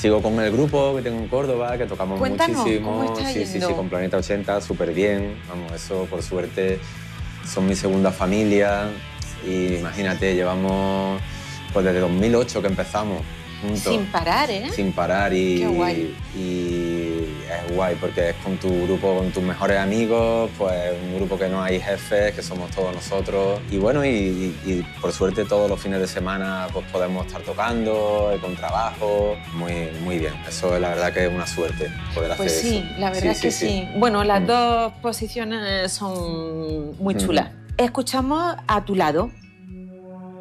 Sigo con el grupo que tengo en Córdoba, que tocamos Cuéntanos, muchísimo. ¿cómo está Sí, yendo? con Planeta 80, súper bien. Vamos, eso por suerte son mi segunda familia. Y imagínate, llevamos pues desde 2008 que empezamos juntos. Sin parar, ¿eh? Sin parar Qué guay. y es guay porque es con tu grupo, con tus mejores amigos, pues un grupo que no hay jefes, que somos todos nosotros. Y bueno, y por suerte todos los fines de semana pues podemos estar tocando, con trabajo, muy bien. Eso la verdad que es una suerte poder hacer Pues sí, eso. la verdad es que sí. Bueno, las dos posiciones son muy chulas. Escuchamos A tu lado.